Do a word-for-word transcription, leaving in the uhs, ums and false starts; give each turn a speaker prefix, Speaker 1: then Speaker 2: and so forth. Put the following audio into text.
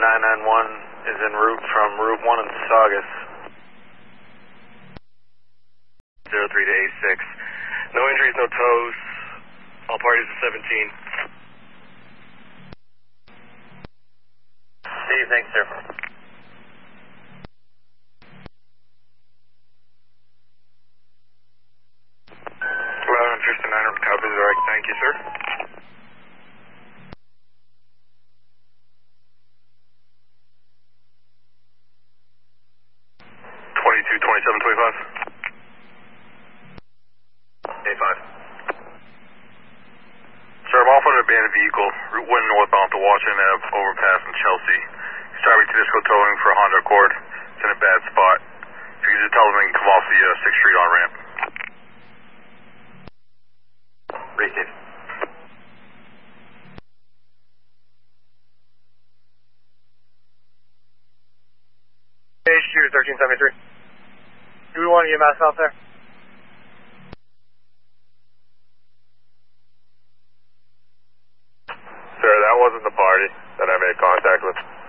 Speaker 1: nine nine one is en route from Route one in Saugus. zero three to A six. No injuries, no tows. All parties are seventeen. Steve, thanks, sir. eleven fifty-nine, copies, all right, thank you, sir. twenty-two, twenty-seven, twenty-five. A five. Sir, I'm off on an abandoned vehicle, Route one northbound to Washington Avenue, overpass in Chelsea. He's driving to Disco Towing for a Honda Accord. It's in a bad spot. If you could just tell him he can come off the uh, sixth Street on-ramp. Receive.
Speaker 2: H two thirteen seventy-three. Do we want E M S out there?
Speaker 1: Sir, that wasn't the party that I made contact with.